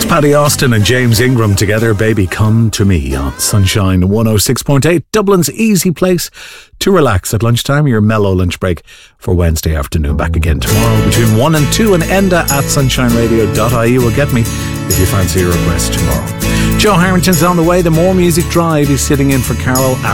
Paddy Austin and James Ingram together, Baby Come to Me on Sunshine 106.8, Dublin's easy place to relax at lunchtime, your mellow lunch break for Wednesday afternoon. Back again tomorrow between 1 and 2, and Enda at sunshineradio.ie will get me if you fancy a request tomorrow. Joe Harrington's on the way. The More Music Drive is sitting in for Carol